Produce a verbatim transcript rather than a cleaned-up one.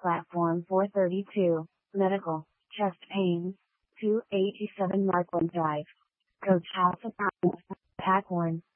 Platform four thirty-two, medical, chest pains, two eighty-seven Markland Drive. Coach House of Pack one.